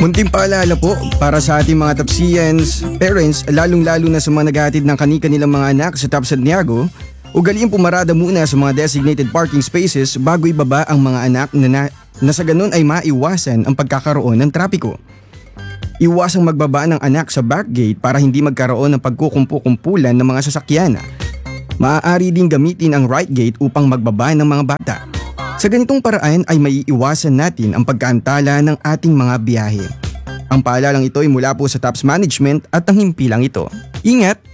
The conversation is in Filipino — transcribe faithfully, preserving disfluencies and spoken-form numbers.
Munting paalala po para sa ating mga Topsians, parents, lalong-lalo na sa mga naghahatid ng kani-kanilang mga anak sa Top Santiago, ugaliin pumarada muna sa mga designated parking spaces bago ibaba ang mga anak na, na, na sa ganun ay maiwasan ang pagkakaroon ng trapiko. Iwasang magbaba ng anak sa back gate para hindi magkaroon ng pagkukumpu-kumpulan ng mga sasakyan. Maaari din gamitin ang right gate upang magbaba ng mga bata. Sa ganitong paraan ay maiiwasan natin ang pagkaantala ng ating mga biyahe. Ang paalalang ito ay mula po sa Tops Management at ang himpilang ito. Ingat!